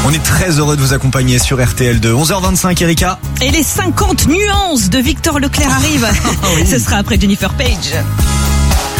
On est très heureux de vous accompagner sur RTL2. 11h25, Erika. Et les 50 nuances de Victor Leclerc arrivent. Oui. Ce sera après Jennifer Page.